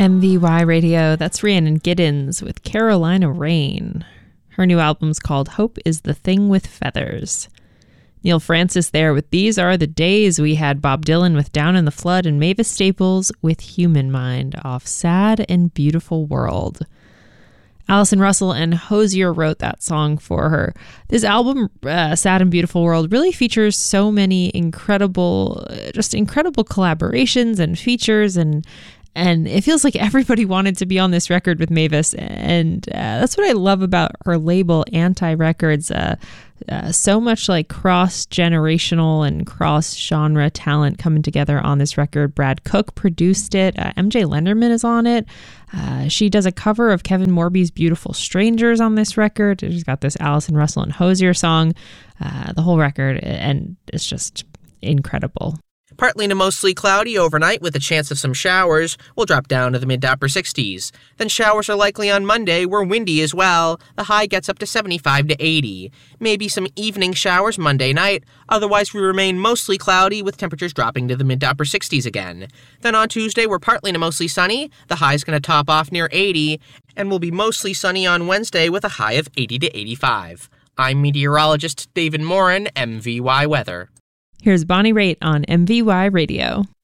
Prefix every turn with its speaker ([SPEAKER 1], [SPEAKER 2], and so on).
[SPEAKER 1] MVY Radio, that's Rhiannon Giddens with Carolina Rain. Her new album's called Hope is the Thing with Feathers. Neil Francis there with These Are the Days. We had Bob Dylan with Down in the Flood and Mavis Staples with Human Mind off Sad and Beautiful World. Allison Russell and Hozier wrote that song for her. This album, Sad and Beautiful World, really features so many incredible collaborations and features, and it feels like everybody wanted to be on this record with Mavis, and that's what I love about her label, Anti Records. So much like cross-generational and cross-genre talent coming together on this record. Brad Cook produced it. MJ Lenderman is on it. She does a cover of Kevin Morby's Beautiful Strangers on this record. She's got this Allison Russell and Hozier song. The whole record, and it's just incredible.
[SPEAKER 2] Partly to mostly cloudy overnight with a chance of some showers. We'll drop down to the mid to upper 60s. Then showers are likely on Monday. We're windy as well. The high gets up to 75 to 80. Maybe some evening showers Monday night. Otherwise, we remain mostly cloudy with temperatures dropping to the mid to upper 60s again. Then on Tuesday, we're partly to mostly sunny. The high's going to top off near 80. And we'll be mostly sunny on Wednesday with a high of 80 to 85. I'm meteorologist David Morin, MVY Weather.
[SPEAKER 1] Here's Bonnie Raitt on MVY Radio.